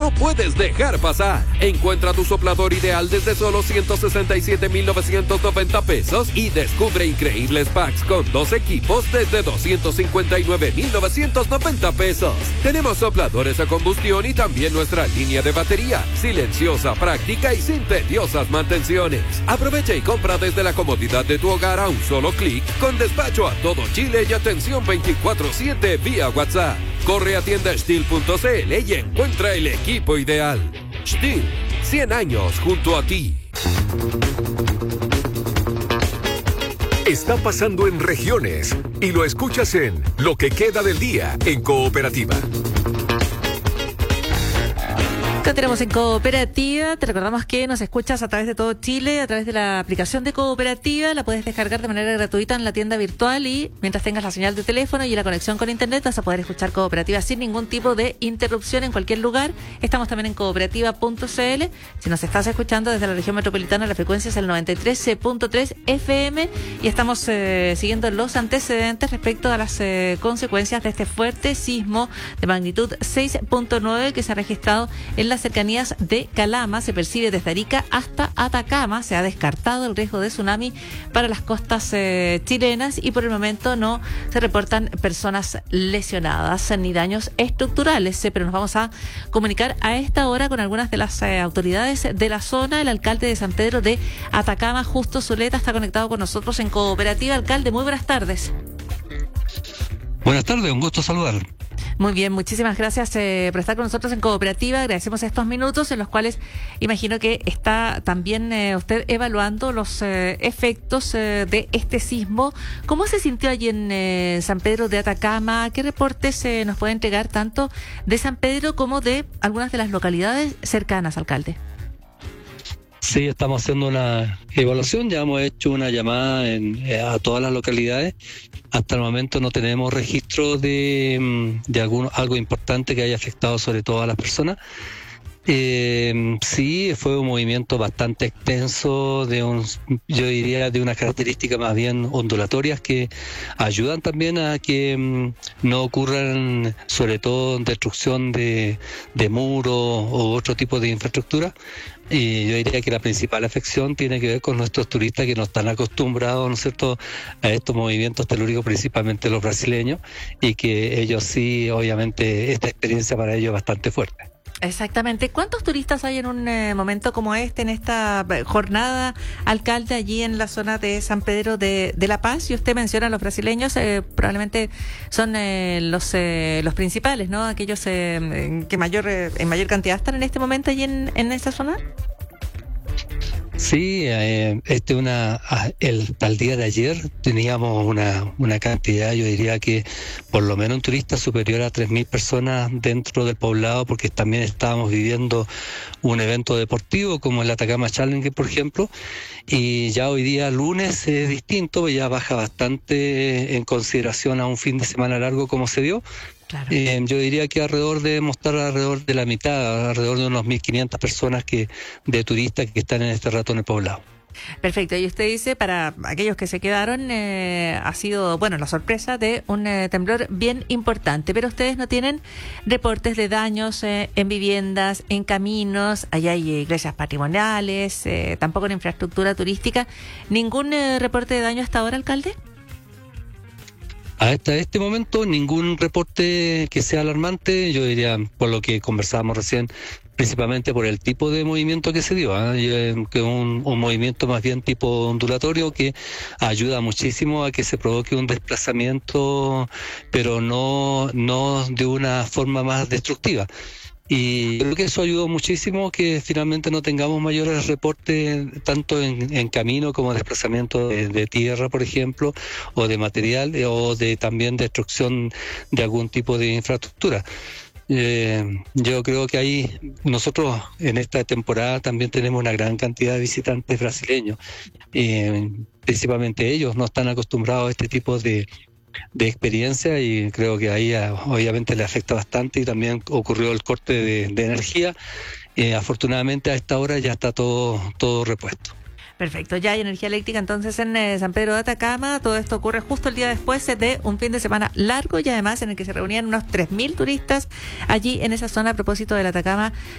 no puedes dejar pasar. Encuentra tu soplador ideal desde solo 167,990 pesos y descubre increíbles packs con 2 equipos desde 259,990 pesos. Tenemos sopladores a combustión y también nuestra línea de batería, silenciosa, práctica y sin tediosas mantenciones. Aprovecha y compra desde la comodidad de tu hogar a un solo clic, con despacho a todo Chile y atención 24/7 vía WhatsApp. Corre a tienda Stihl.cl y encuentra el equipo ideal. Stihl, 100 años junto a ti. Está pasando en regiones y lo escuchas en Lo que queda del día en Cooperativa. Tenemos en Cooperativa, te recordamos que nos escuchas a través de todo Chile, a través de la aplicación de Cooperativa, la puedes descargar de manera gratuita en la tienda virtual y mientras tengas la señal de teléfono y la conexión con internet vas a poder escuchar Cooperativa sin ningún tipo de interrupción en cualquier lugar. Estamos también en cooperativa.cl. Si nos estás escuchando desde la región metropolitana, la frecuencia es el 93.3 FM y estamos siguiendo los antecedentes respecto a las consecuencias de este fuerte sismo de magnitud 6.9 que se ha registrado en las cercanías de Calama. Se percibe desde Arica hasta Atacama. Se ha descartado el riesgo de tsunami para las costas chilenas y por el momento no se reportan personas lesionadas ni daños estructurales, pero nos vamos a comunicar a esta hora con algunas de las autoridades de la zona. El alcalde de San Pedro de Atacama, Justo Zuleta, está conectado con nosotros en Cooperativa. Alcalde, muy buenas tardes. Buenas tardes, un gusto saludar. Muy bien, muchísimas gracias por estar con nosotros en Cooperativa. Agradecemos estos minutos en los cuales imagino que está también usted evaluando los efectos de este sismo. ¿Cómo se sintió allí en San Pedro de Atacama? ¿Qué reportes nos puede entregar tanto de San Pedro como de algunas de las localidades cercanas, alcalde? Sí, estamos haciendo una evaluación, ya hemos hecho una llamada a todas las localidades. Hasta el momento no tenemos registro de algo importante que haya afectado sobre todo a las personas. Sí, fue un movimiento bastante extenso, yo diría de unas características más bien ondulatorias que ayudan también a que no ocurran sobre todo destrucción de muros o otro tipo de infraestructura. Y yo diría que la principal afección tiene que ver con nuestros turistas que no están acostumbrados, ¿no es cierto?, a estos movimientos telúricos, principalmente los brasileños, y que ellos sí, obviamente, esta experiencia para ellos es bastante fuerte. Exactamente. ¿Cuántos turistas hay en un momento como este, en esta jornada, alcalde, allí en la zona de San Pedro de La Paz? Y usted menciona a los brasileños, probablemente son los principales, ¿no? Aquellos que en mayor cantidad están en este momento allí en esa zona. Sí, al día de ayer teníamos una cantidad, yo diría que por lo menos un turista superior a 3.000 personas dentro del poblado, porque también estábamos viviendo un evento deportivo como el Atacama Challenge, por ejemplo, y ya hoy día lunes es distinto, ya baja bastante en consideración a un fin de semana largo como se dio. Claro. Yo diría que alrededor de la mitad, alrededor de unos 1.500 personas de turistas que están en este rato en el poblado. Perfecto, y usted dice, para aquellos que se quedaron, ha sido, la sorpresa de un temblor bien importante, pero ustedes no tienen reportes de daños en viviendas, en caminos, allá hay iglesias patrimoniales, tampoco en infraestructura turística. ¿Ningún reporte de daño hasta ahora, alcalde? Hasta este momento ningún reporte que sea alarmante, yo diría, por lo que conversábamos recién, principalmente por el tipo de movimiento que se dio, que un movimiento más bien tipo ondulatorio que ayuda muchísimo a que se provoque un desplazamiento, pero no de una forma más destructiva. Y creo que eso ayudó muchísimo que finalmente no tengamos mayores reportes tanto en camino como desplazamiento de tierra, por ejemplo, o de material, o de también destrucción de algún tipo de infraestructura. Yo creo que ahí nosotros en esta temporada también tenemos una gran cantidad de visitantes brasileños. Principalmente ellos no están acostumbrados a este tipo de experiencia y creo que ahí obviamente le afecta bastante y también ocurrió el corte de energía. Afortunadamente a esta hora ya está todo repuesto. Perfecto, ya hay energía eléctrica entonces en San Pedro de Atacama. Todo esto ocurre justo el día después de un fin de semana largo y además en el que se reunían unos 3.000 turistas allí en esa zona a propósito del Atacama